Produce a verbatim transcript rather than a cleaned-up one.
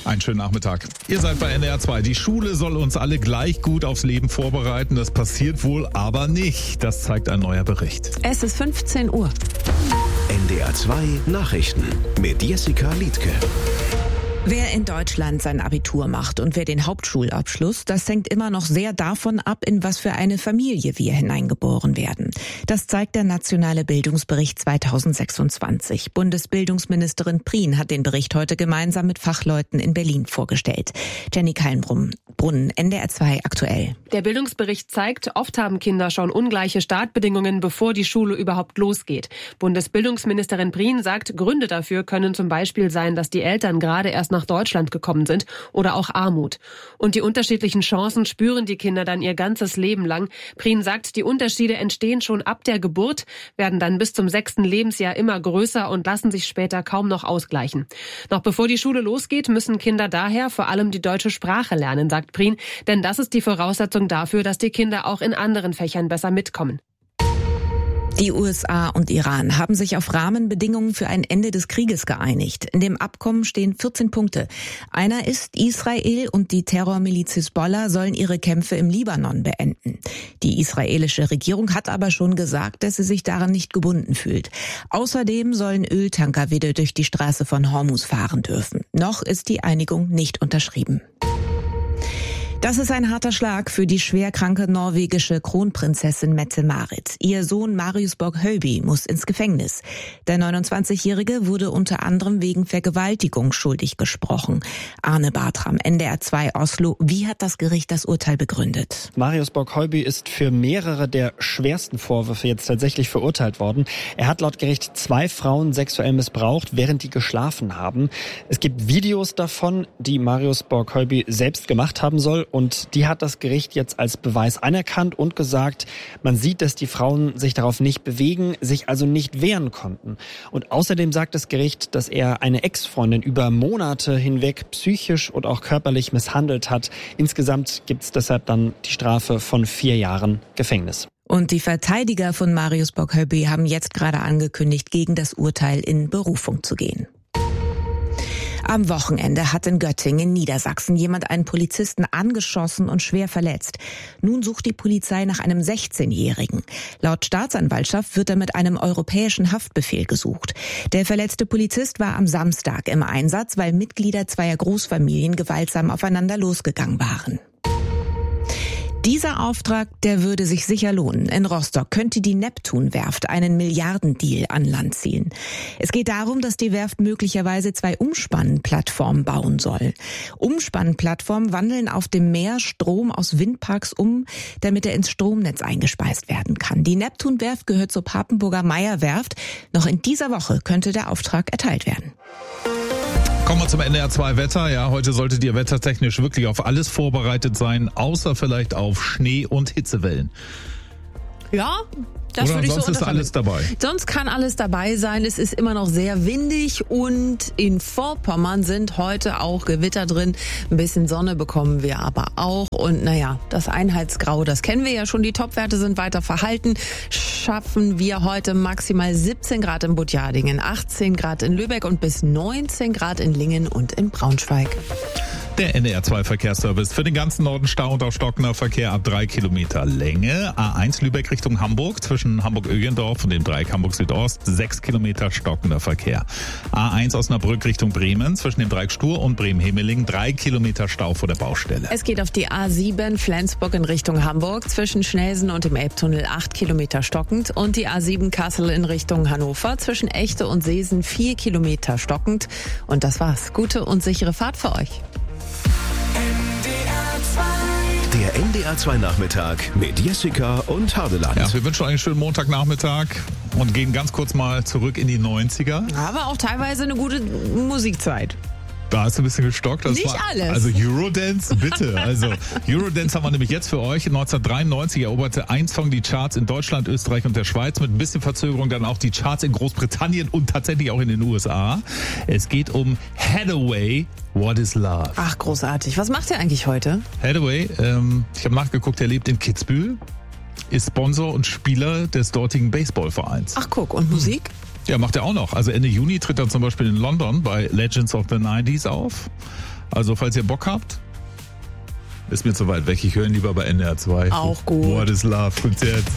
Einen schönen Nachmittag. Ihr seid bei N D R zwei. Die Schule soll uns alle gleich gut aufs Leben vorbereiten. Das passiert wohl aber nicht. Das zeigt ein neuer Bericht. Es ist fünfzehn Uhr. N D R zwei Nachrichten mit Jessica Liedtke. Wer in Deutschland sein Abitur macht und wer den Hauptschulabschluss, das hängt immer noch sehr davon ab, in was für eine Familie wir hineingeboren werden. Das zeigt der Nationale Bildungsbericht zweitausendsechsundzwanzig. Bundesbildungsministerin Prien hat den Bericht heute gemeinsam mit Fachleuten in Berlin vorgestellt. Jenny Kallenbrunn, N D R zwei aktuell. Der Bildungsbericht zeigt, oft haben Kinder schon ungleiche Startbedingungen, bevor die Schule überhaupt losgeht. Bundesbildungsministerin Prien sagt, Gründe dafür können zum Beispiel sein, dass die Eltern gerade erst nach Deutschland gekommen sind oder auch Armut. Und die unterschiedlichen Chancen spüren die Kinder dann ihr ganzes Leben lang. Prien sagt, die Unterschiede entstehen schon ab der Geburt, werden dann bis zum sechsten Lebensjahr immer größer und lassen sich später kaum noch ausgleichen. Noch bevor die Schule losgeht, müssen Kinder daher vor allem die deutsche Sprache lernen, sagt Prien, denn das ist die Voraussetzung dafür, dass die Kinder auch in anderen Fächern besser mitkommen. Die U S A und Iran haben sich auf Rahmenbedingungen für ein Ende des Krieges geeinigt. In dem Abkommen stehen vierzehn Punkte. Einer ist, Israel und die Terrormiliz Hisbollah sollen ihre Kämpfe im Libanon beenden. Die israelische Regierung hat aber schon gesagt, dass sie sich daran nicht gebunden fühlt. Außerdem sollen Öltanker wieder durch die Straße von Hormuz fahren dürfen. Noch ist die Einigung nicht unterschrieben. Das ist ein harter Schlag für die schwerkranke norwegische Kronprinzessin Mette-Marit. Ihr Sohn Marius Borg-Høiby muss ins Gefängnis. Der neunundzwanzigjährige wurde unter anderem wegen Vergewaltigung schuldig gesprochen. Arne Bartram, N D R zwei Oslo. Wie hat das Gericht das Urteil begründet? Marius Borg-Høiby ist für mehrere der schwersten Vorwürfe jetzt tatsächlich verurteilt worden. Er hat laut Gericht zwei Frauen sexuell missbraucht, während die geschlafen haben. Es gibt Videos davon, die Marius Borg-Høiby selbst gemacht haben soll. Und die hat das Gericht jetzt als Beweis anerkannt und gesagt, man sieht, dass die Frauen sich darauf nicht bewegen, sich also nicht wehren konnten. Und außerdem sagt das Gericht, dass er eine Ex-Freundin über Monate hinweg psychisch und auch körperlich misshandelt hat. Insgesamt gibt es deshalb dann die Strafe von vier Jahren Gefängnis. Und die Verteidiger von Marius Borg-Høiby haben jetzt gerade angekündigt, gegen das Urteil in Berufung zu gehen. Am Wochenende hat in Göttingen in Niedersachsen jemand einen Polizisten angeschossen und schwer verletzt. Nun sucht die Polizei nach einem sechzehnjährigen. Laut Staatsanwaltschaft wird er mit einem europäischen Haftbefehl gesucht. Der verletzte Polizist war am Samstag im Einsatz, weil Mitglieder zweier Großfamilien gewaltsam aufeinander losgegangen waren. Dieser Auftrag, der würde sich sicher lohnen. In Rostock könnte die Neptun-Werft einen Milliardendeal an Land ziehen. Es geht darum, dass die Werft möglicherweise zwei Umspannplattformen bauen soll. Umspannplattformen wandeln auf dem Meer Strom aus Windparks um, damit er ins Stromnetz eingespeist werden kann. Die Neptun-Werft gehört zur Papenburger Meyer-Werft. Noch in dieser Woche könnte der Auftrag erteilt werden. Kommen wir zum N D R zwei Wetter. Ja, heute solltet ihr wettertechnisch wirklich auf alles vorbereitet sein, außer vielleicht auf Schnee und Hitzewellen. Ja, das Oder würde ich sonst so ist alles dabei. Sonst kann alles dabei sein. Es ist immer noch sehr windig und in Vorpommern sind heute auch Gewitter drin. Ein bisschen Sonne bekommen wir aber auch. Und naja, das Einheitsgrau, das kennen wir ja schon. Die Topwerte sind weiter verhalten. Schaffen wir heute maximal siebzehn Grad in Butjadingen, achtzehn Grad in Lübeck und bis neunzehn Grad in Lingen und in Braunschweig. Der N D R zwei Verkehrsservice für den ganzen Norden Stau und auch stockender Verkehr ab drei Kilometer Länge. A eins Lübeck Richtung Hamburg zwischen Hamburg-Ögendorf und dem Dreieck Hamburg Südost sechs Kilometer stockender Verkehr. A eins Osnabrück Richtung Bremen zwischen dem Dreieck Stur und Bremen-Hemeling drei Kilometer Stau vor der Baustelle. Es geht auf die A sieben Flensburg in Richtung Hamburg zwischen Schnelsen und dem Elbtunnel acht Kilometer stockend und die A sieben Kassel in Richtung Hannover zwischen Echte und Seesen vier Kilometer stockend. Und das war's. Gute und sichere Fahrt für euch. Der N D R zwei Nachmittag mit Jessica und Hardeland. Ja, wir wünschen euch einen schönen Montagnachmittag und gehen ganz kurz mal zurück in die neunziger. Aber auch teilweise eine gute Musikzeit. Da hast du ein bisschen gestockt. Das Nicht war, alles. Also Eurodance, bitte. Also Eurodance haben wir nämlich jetzt für euch. neunzehnhundertdreiundneunzig eroberte ein Song die Charts in Deutschland, Österreich und der Schweiz. Mit ein bisschen Verzögerung dann auch die Charts in Großbritannien und tatsächlich auch in den U S A. Es geht um Hathaway, What is Love. Ach, großartig. Was macht er eigentlich heute? Hathaway, ähm, ich habe nachgeguckt, er lebt in Kitzbühel, ist Sponsor und Spieler des dortigen Baseballvereins. Ach, guck. Und Musik? Ja, macht er auch noch. Also Ende Juni tritt er zum Beispiel in London bei Legends of the neunziger auf. Also falls ihr Bock habt, ist mir zu weit weg. Ich höre ihn lieber bei N D R zwei. Auch gut. What is Love? Gibt's jetzt.